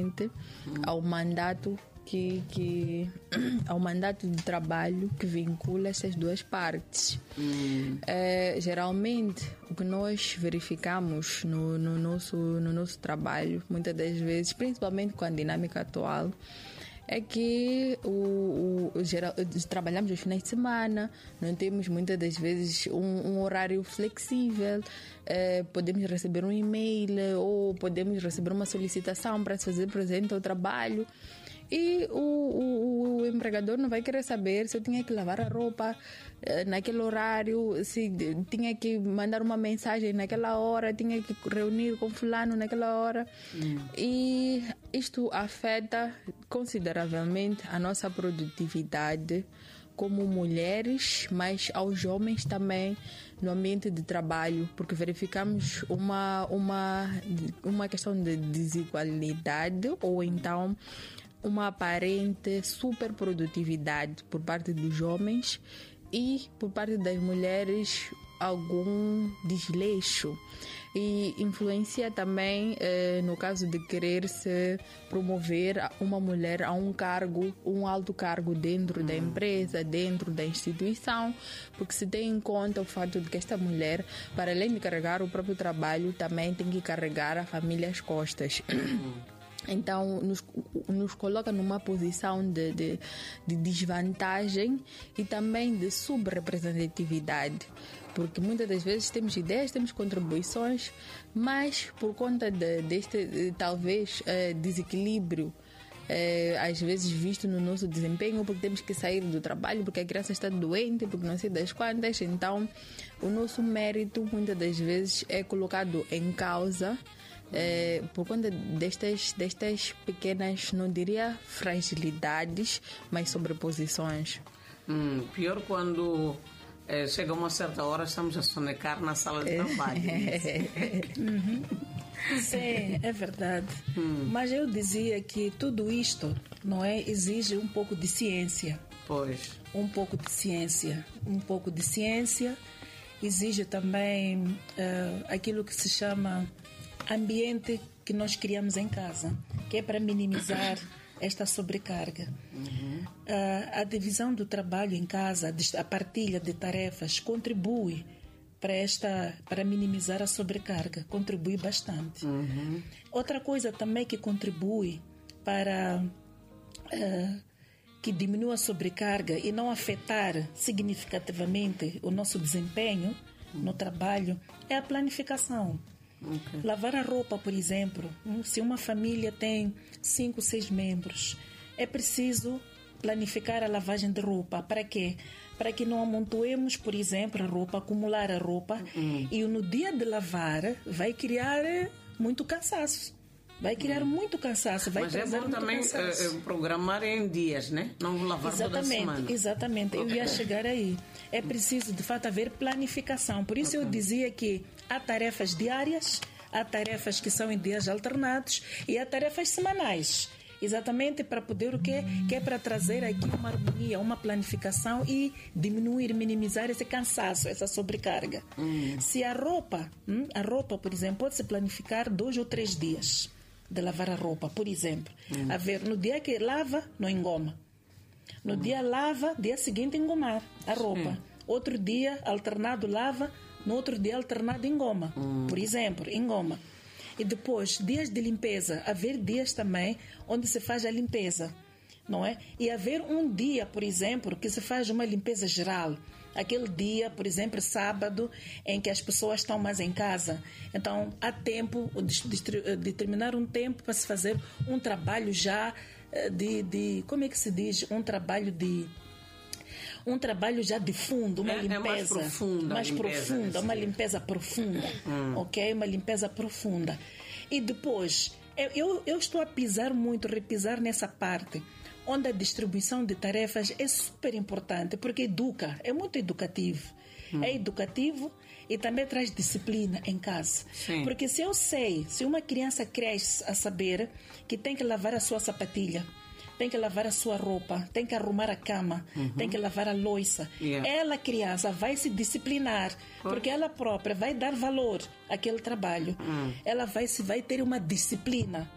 diretamente ao mandato ao mandato de trabalho que vincula essas duas partes. Geralmente, o que nós verificamos no nosso trabalho, muitas das vezes, principalmente com a dinâmica atual, é que trabalhamos os finais de semana, não temos muitas das vezes um horário flexível, podemos receber um e-mail ou podemos receber uma solicitação para se fazer presente ao trabalho. E o empregador não vai querer saber se eu tinha que lavar a roupa naquele horário, se tinha que mandar uma mensagem naquela hora, tinha que reunir com fulano naquela hora. E isto afeta consideravelmente a nossa produtividade como mulheres, mas aos homens também no ambiente de trabalho, porque verificamos uma questão de desigualdade ou então uma aparente superprodutividade por parte dos homens e por parte das mulheres algum desleixo, e influencia também no caso de querer se promover uma mulher a um alto cargo dentro da empresa, dentro da instituição, porque se tem em conta o fato de que esta mulher, para além de carregar o próprio trabalho, também tem que carregar a família às costas. Então, nos coloca numa posição de desvantagem e também de subrepresentatividade, porque muitas das vezes temos ideias, temos contribuições, mas por conta deste talvez desequilíbrio, às vezes visto no nosso desempenho, porque temos que sair do trabalho, porque a criança está doente, porque não sei das quantas, então o nosso mérito muitas das vezes é colocado em causa por conta destas pequenas, não diria fragilidades, mas sobreposições. Pior quando chega uma certa hora, estamos a sonecar na sala de trabalho. Sim, é verdade. Mas eu dizia que tudo isto, não é, exige um pouco de ciência. Pois. Um pouco de ciência. Exige também aquilo que se chama ambiente que nós criamos em casa, que é para minimizar esta sobrecarga. A divisão do trabalho em casa, a partilha de tarefas contribui para minimizar a sobrecarga, contribui bastante. Outra coisa também que contribui para que diminua a sobrecarga e não afetar significativamente o nosso desempenho no trabalho é a planificação. Lavar a roupa, por exemplo, se uma família tem 5, 6 membros, é preciso planificar a lavagem de roupa. Para quê? Para que não amontoemos, por exemplo, a roupa, acumular a roupa, e no dia de lavar vai criar muito cansaço. Vai criar muito cansaço. Mas é bom também programar em dias, né? Não lavar toda semana. Exatamente. Eu ia chegar aí. É preciso, de fato, haver planificação. Por isso eu dizia que há tarefas diárias, há tarefas que são em dias alternados e há tarefas semanais. Exatamente para poder o quê? Que é para trazer aqui uma harmonia, uma planificação e diminuir, minimizar esse cansaço, essa sobrecarga. Se a roupa, por exemplo, pode-se planificar 2 ou 3 dias de lavar a roupa, por exemplo. A ver, no dia que lava, não engoma. No dia lava, dia seguinte engomar a roupa. Outro dia alternado lava, no outro dia alternado engoma. Por exemplo, engoma. E depois, dias de limpeza. Haver dias também onde se faz a limpeza, não é? E haver um dia, por exemplo, que se faz uma limpeza geral. Aquele dia, por exemplo, sábado, em que as pessoas estão mais em casa. Então, há tempo de determinar um tempo para se fazer um trabalho já como é que se diz? Um trabalho já de fundo, uma limpeza mais profunda, uma limpeza profunda, ok? Uma limpeza profunda. E depois, eu estou a repisar nessa parte, onde a distribuição de tarefas é super importante, porque educa, é muito educativo. É educativo e também traz disciplina em casa. Sim. Porque se uma criança cresce a saber que tem que lavar a sua sapatilha, tem que lavar a sua roupa, tem que arrumar a cama, tem que lavar a louça. Ela, criança, vai se disciplinar, porque ela própria vai dar valor àquele trabalho. Ela vai ter uma disciplina.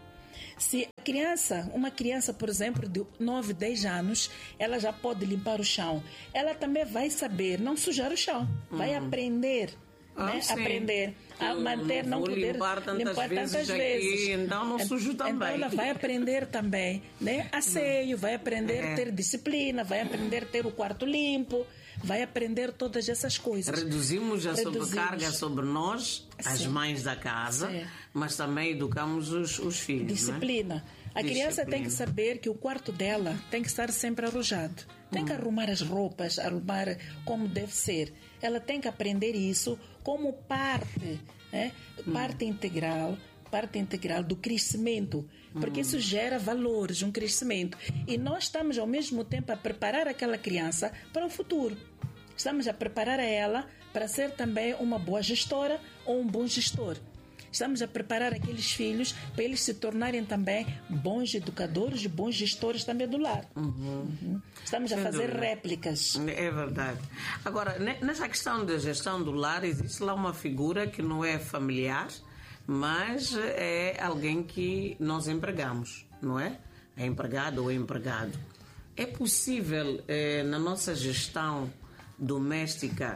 Se uma criança, por exemplo, de 9, 10 anos, ela já pode limpar o chão. Ela também vai saber não sujar o chão. Vai aprender. Sim. Aprender a manter, não poder limpar tantas vezes. Então não sujo também. Então ela vai aprender também, né? Asseio, vai aprender a ter disciplina, vai aprender a ter o quarto limpo, vai aprender todas essas coisas. Reduzimos a sobrecarga sobre nós, as mães da casa, mas também educamos os filhos. Disciplina. Né? A criança tem que saber que o quarto dela tem que estar sempre arrojado. Tem que arrumar as roupas, arrumar como deve ser. Ela tem que aprender isso como parte, né? Parte integral do crescimento. Porque isso gera valores, um crescimento. E nós estamos, ao mesmo tempo, a preparar aquela criança para o futuro. Estamos a preparar ela para ser também uma boa gestora ou um bom gestor. Estamos a preparar aqueles filhos para eles se tornarem também bons educadores e bons gestores também do lar. Estamos a fazer réplicas. É verdade. Agora, nessa questão da gestão do lar, existe lá uma figura que não é familiar, mas é alguém que nós empregamos, não é? É empregado ou é empregado. É possível, na nossa gestão doméstica,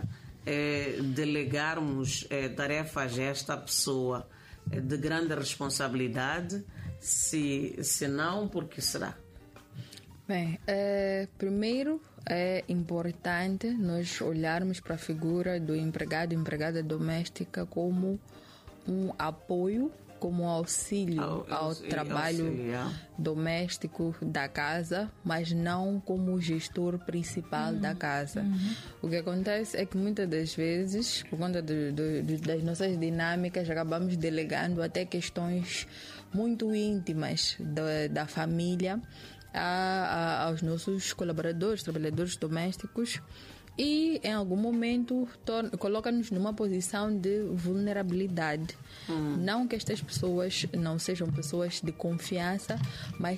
delegarmos tarefas a esta pessoa de grande responsabilidade? Se não, por que será? Bem, primeiro é importante nós olharmos para a figura do empregado e empregada doméstica como um apoio, como um auxílio ao trabalho doméstico da casa, mas não como o gestor principal da casa. O que acontece é que muitas das vezes, por conta das nossas dinâmicas, acabamos delegando até questões muito íntimas da família aos nossos colaboradores, trabalhadores domésticos, e em algum momento coloca-nos numa posição de vulnerabilidade. Não que estas pessoas não sejam pessoas de confiança, mas